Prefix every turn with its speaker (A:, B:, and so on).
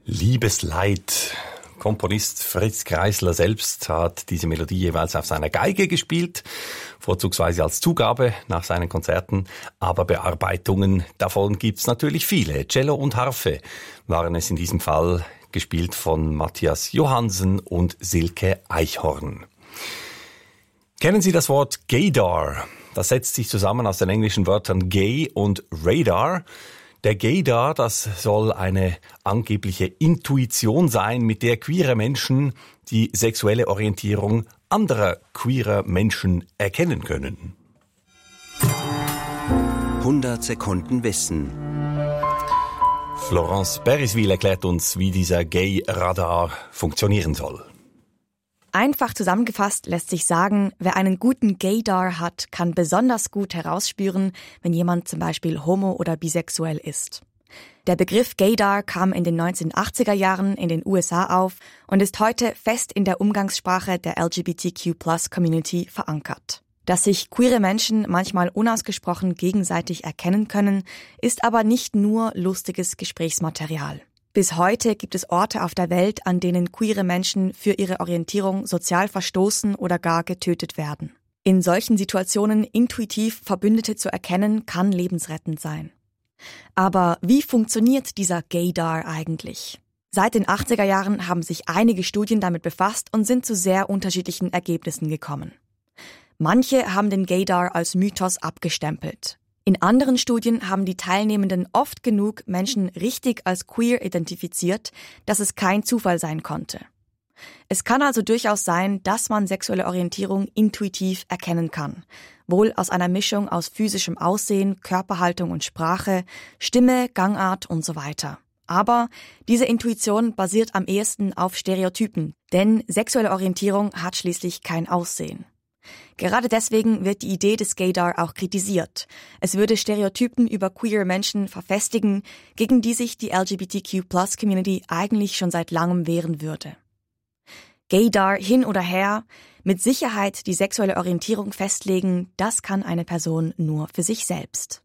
A: Liebesleid. Komponist Fritz Kreisler selbst hat diese Melodie jeweils auf seiner Geige gespielt, vorzugsweise als Zugabe nach seinen Konzerten, aber Bearbeitungen davon gibt's natürlich viele. Cello und Harfe waren es in diesem Fall, gespielt von Matthias Johansen und Silke Eichhorn. Kennen Sie das Wort Gaydar? Das setzt sich zusammen aus den englischen Wörtern Gay und Radar. Der Gaydar, das soll eine angebliche Intuition sein, mit der queere Menschen die sexuelle Orientierung anderer queerer Menschen erkennen können.
B: 100 Sekunden Wissen.
A: Florence Beriswil erklärt uns, wie dieser Gay-Radar funktionieren soll.
C: Einfach zusammengefasst lässt sich sagen, wer einen guten Gaydar hat, kann besonders gut herausspüren, wenn jemand zum Beispiel homo- oder bisexuell ist. Der Begriff Gaydar kam in den 1980er Jahren in den USA auf und ist heute fest in der Umgangssprache der LGBTQ+-Community verankert. Dass sich queere Menschen manchmal unausgesprochen gegenseitig erkennen können, ist aber nicht nur lustiges Gesprächsmaterial. Bis heute gibt es Orte auf der Welt, an denen queere Menschen für ihre Orientierung sozial verstoßen oder gar getötet werden. In solchen Situationen intuitiv Verbündete zu erkennen, kann lebensrettend sein. Aber wie funktioniert dieser Gaydar eigentlich? Seit den 80er Jahren haben sich einige Studien damit befasst und sind zu sehr unterschiedlichen Ergebnissen gekommen. Manche haben den Gaydar als Mythos abgestempelt. In anderen Studien haben die Teilnehmenden oft genug Menschen richtig als queer identifiziert, dass es kein Zufall sein konnte. Es kann also durchaus sein, dass man sexuelle Orientierung intuitiv erkennen kann. Wohl aus einer Mischung aus physischem Aussehen, Körperhaltung und Sprache, Stimme, Gangart und so weiter. Aber diese Intuition basiert am ehesten auf Stereotypen, denn sexuelle Orientierung hat schließlich kein Aussehen. Gerade deswegen wird die Idee des Gaydar auch kritisiert. Es würde Stereotypen über queere Menschen verfestigen, gegen die sich die LGBTQ+-Community eigentlich schon seit langem wehren würde. Gaydar hin oder her, mit Sicherheit die sexuelle Orientierung festlegen, das kann eine Person nur für sich selbst.